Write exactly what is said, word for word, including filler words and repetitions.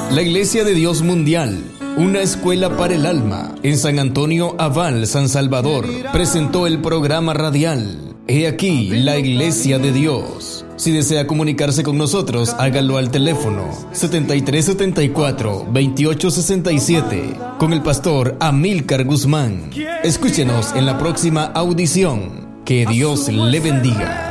La Iglesia de Dios Mundial, una escuela para el alma, en San Antonio Abal, San Salvador, presentó el programa radial He aquí la Iglesia de Dios. Si desea comunicarse con nosotros, hágalo al teléfono setenta y tres setenta y cuatro, veintiocho sesenta y siete con el pastor Amílcar Guzmán. Escúchenos en la próxima audición. Que Dios le bendiga.